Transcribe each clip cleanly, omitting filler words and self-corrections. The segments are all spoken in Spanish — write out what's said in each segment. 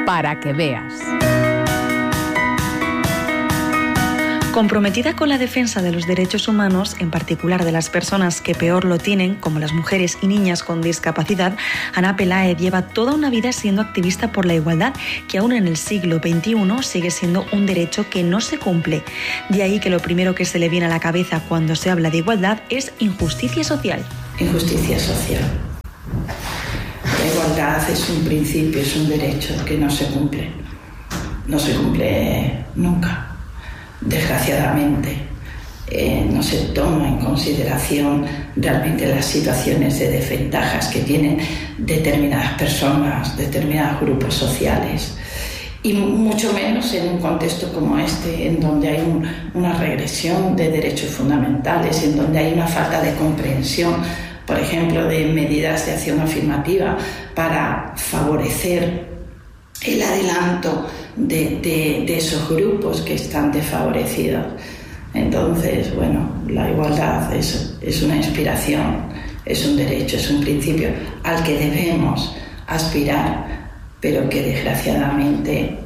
para que veas. Comprometida con la defensa de los derechos humanos, en particular de las personas que peor lo tienen, como las mujeres y niñas con discapacidad, Ana Peláez lleva toda una vida siendo activista por la igualdad, que aún en el siglo XXI sigue siendo un derecho que no se cumple. De ahí que lo primero que se le viene a la cabeza cuando se habla de igualdad es injusticia social. Injusticia social. La igualdad es un principio, es un derecho que no se cumple. No se cumple nunca. Desgraciadamente, no se toma en consideración realmente las situaciones de desventajas que tienen determinadas personas, determinados grupos sociales, y mucho menos en un contexto como este, en donde hay una regresión de derechos fundamentales, en donde hay una falta de comprensión, por ejemplo, de medidas de acción afirmativa para favorecer el adelanto de esos grupos que están desfavorecidos. Entonces, bueno, la igualdad es una inspiración, es un derecho, es un principio al que debemos aspirar, pero que desgraciadamente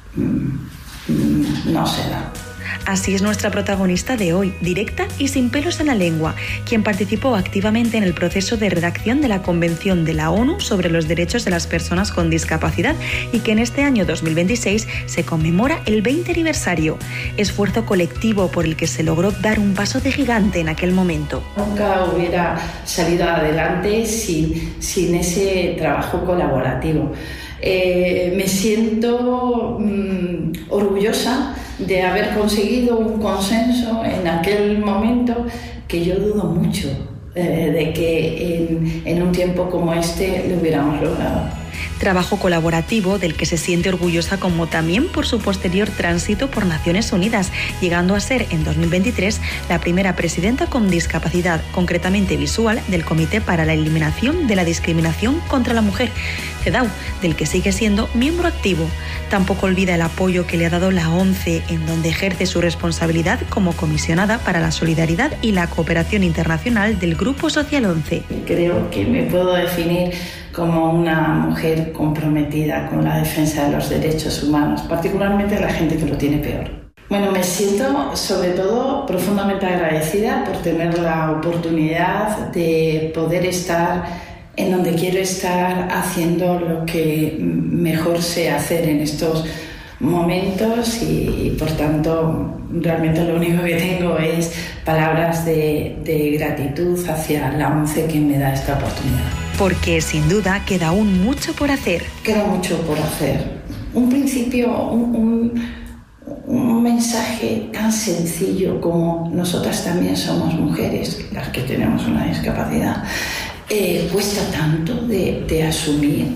no se da. Así es nuestra protagonista de hoy, directa y sin pelos en la lengua, quien participó activamente en el proceso de redacción de la Convención de la ONU sobre los Derechos de las Personas con Discapacidad y que en este año 2026 se conmemora el 20 aniversario. Esfuerzo colectivo por el que se logró dar un paso de gigante en aquel momento. Nunca hubiera salido adelante sin ese trabajo colaborativo. Me siento orgullosa de haber conseguido un consenso en aquel momento que yo dudo mucho de que en un tiempo como este lo hubiéramos logrado. Trabajo colaborativo del que se siente orgullosa, como también por su posterior tránsito por Naciones Unidas, llegando a ser en 2023 la primera presidenta con discapacidad, concretamente visual, del Comité para la Eliminación de la Discriminación contra la Mujer, CEDAW, del que sigue siendo miembro activo. Tampoco olvida el apoyo que le ha dado la ONCE, en donde ejerce su responsabilidad como comisionada para la solidaridad y la cooperación internacional del Grupo Social 11. Creo que me puedo definir como una mujer comprometida con la defensa de los derechos humanos, particularmente de la gente que lo tiene peor. Bueno, me siento sobre todo profundamente agradecida por tener la oportunidad de poder estar en donde quiero estar, haciendo lo que mejor sé hacer en estos momentos y por tanto realmente lo único que tengo es palabras de gratitud hacia la ONCE que me da esta oportunidad. Porque sin duda queda aún mucho por hacer. Queda mucho por hacer. Un principio, un mensaje tan sencillo como nosotras también somos mujeres, las que tenemos una discapacidad, cuesta tanto de asumir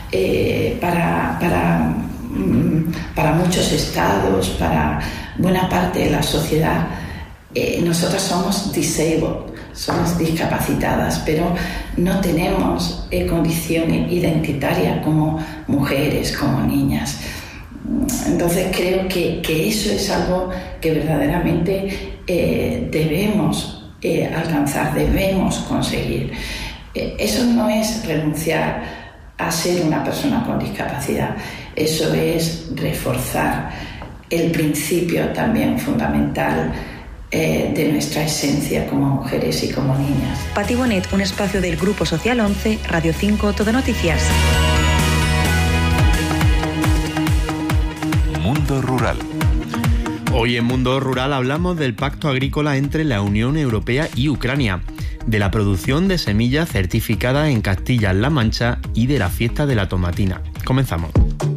para muchos estados, para buena parte de la sociedad. Nosotras somos disabled, somos discapacitadas, pero no tenemos condición identitaria como mujeres, como niñas. Entonces creo que eso es algo que verdaderamente debemos alcanzar, debemos conseguir. Eso no es renunciar a ser una persona con discapacidad, eso es reforzar el principio también fundamental de nuestra esencia como mujeres y como niñas. Pati Bonet, un espacio del Grupo Social 11, Radio 5, Todo Noticias. Mundo Rural. Hoy en Mundo Rural hablamos del pacto agrícola entre la Unión Europea y Ucrania, de la producción de semillas certificadas en Castilla-La Mancha y de la fiesta de la tomatina. Comenzamos.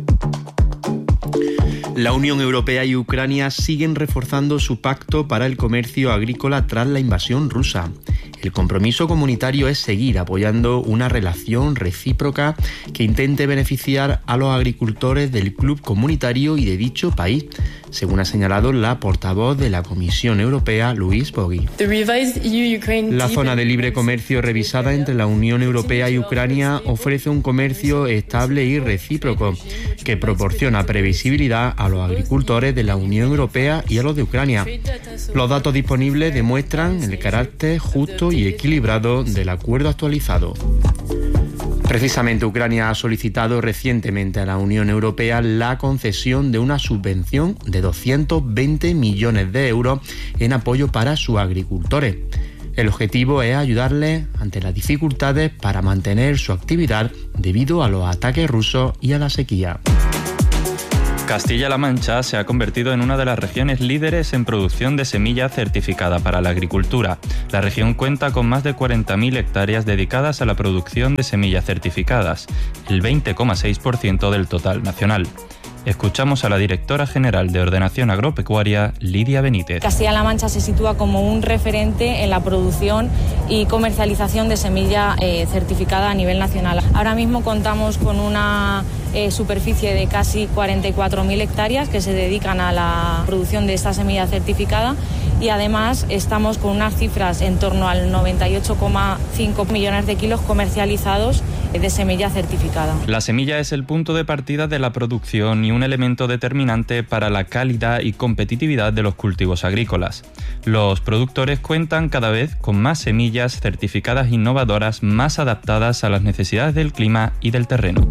La Unión Europea y Ucrania siguen reforzando su pacto para el comercio agrícola tras la invasión rusa. El compromiso comunitario es seguir apoyando una relación recíproca que intente beneficiar a los agricultores del club comunitario y de dicho país, según ha señalado la portavoz de la Comisión Europea, Louise Bogy. La zona de libre comercio revisada entre la Unión Europea y Ucrania ofrece un comercio estable y recíproco que proporciona previsibilidad a los agricultores de la Unión Europea y a los de Ucrania. Los datos disponibles demuestran el carácter justo y equilibrado del acuerdo actualizado. Precisamente Ucrania ha solicitado recientemente a la Unión Europea la concesión de una subvención de 220 millones de euros en apoyo para sus agricultores. El objetivo es ayudarles ante las dificultades para mantener su actividad debido a los ataques rusos y a la sequía. Castilla-La Mancha se ha convertido en una de las regiones líderes en producción de semilla certificada para la agricultura. La región cuenta con más de 40.000 hectáreas dedicadas a la producción de semillas certificadas, el 20,6% del total nacional. Escuchamos a la directora general de Ordenación Agropecuaria, Lidia Benítez. Castilla-La Mancha se sitúa como un referente en la producción y comercialización de semilla certificada a nivel nacional. Ahora mismo contamos con una superficie de casi 44.000 hectáreas que se dedican a la producción de esta semilla certificada y además estamos con unas cifras en torno al 98,5 millones de kilos comercializados de semilla certificada. La semilla es el punto de partida de la producción y un elemento determinante para la calidad y competitividad de los cultivos agrícolas. Los productores cuentan cada vez con más semillas certificadas innovadoras más adaptadas a las necesidades del clima y del terreno.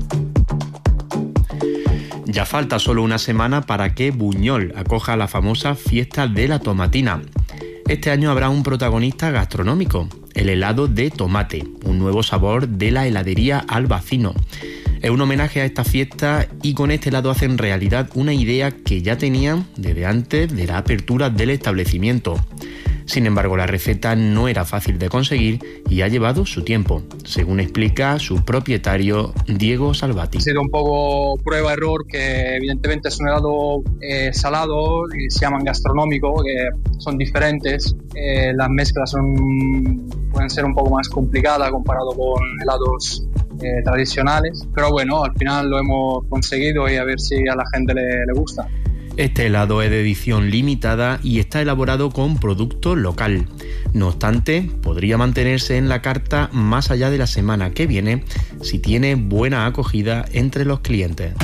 Ya falta solo una semana para que Buñol acoja la famosa fiesta de la tomatina. Este año habrá un protagonista gastronómico, el helado de tomate, un nuevo sabor de la heladería Albacino. Es un homenaje a esta fiesta y con este helado hacen realidad una idea que ya tenían desde antes de la apertura del establecimiento. Sin embargo, la receta no era fácil de conseguir y ha llevado su tiempo, según explica su propietario Diego Salvati. Ha sido un poco prueba-error, que evidentemente es un helado salado, y se llaman gastronómico, que son diferentes. Las mezclas pueden ser un poco más complicadas comparado con helados tradicionales, pero bueno, al final lo hemos conseguido y a ver si a la gente le gusta. Este helado es de edición limitada y está elaborado con producto local. No obstante, podría mantenerse en la carta más allá de la semana que viene si tiene buena acogida entre los clientes.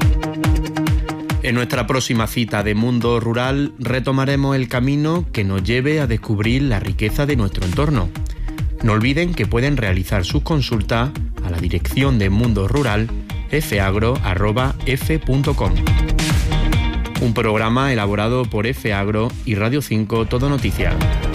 En nuestra próxima cita de Mundo Rural retomaremos el camino que nos lleve a descubrir la riqueza de nuestro entorno. No olviden que pueden realizar sus consultas a la dirección de Mundo Rural fagro@f.com. Un programa elaborado por F-Agro y Radio 5 Todo Noticias.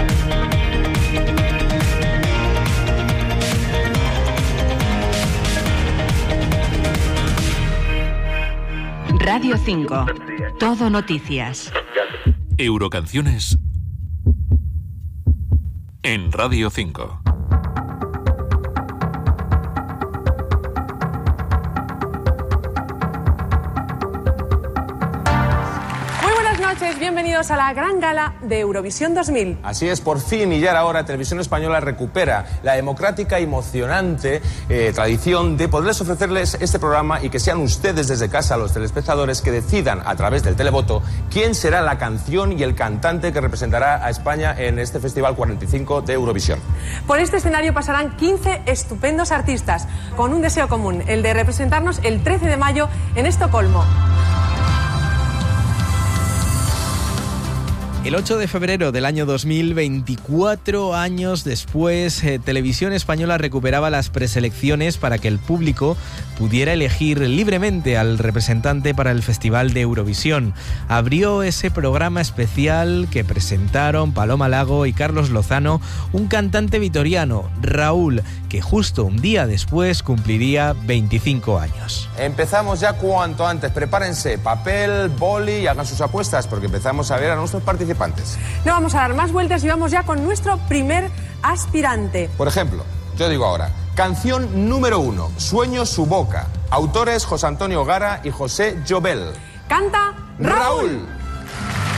Radio 5 Todo Noticias. Eurocanciones en Radio 5. Bienvenidos a la gran gala de Eurovisión 2000. Así es, por fin y ya era hora, Televisión Española recupera la democrática y emocionante tradición de poderles ofrecerles este programa y que sean ustedes desde casa, los telespectadores, que decidan a través del televoto quién será la canción y el cantante que representará a España en este Festival 45 de Eurovisión. Por este escenario pasarán 15 estupendos artistas con un deseo común, el de representarnos el 13 de mayo en Estocolmo. El 8 de febrero del año 2000, 24 años después, Televisión Española recuperaba las preselecciones para que el público pudiera elegir libremente al representante para el Festival de Eurovisión. Abrió ese programa especial que presentaron Paloma Lago y Carlos Lozano, un cantante vitoriano, Raúl, que justo un día después cumpliría 25 años. Empezamos ya cuanto antes. Prepárense papel, boli y hagan sus apuestas porque empezamos a ver a nuestros participantes. No vamos a dar más vueltas y vamos ya con nuestro primer aspirante. Por ejemplo, yo digo ahora, canción número 1, Sueño su boca. Autores José Antonio Gara y José Llobel. Canta Raúl.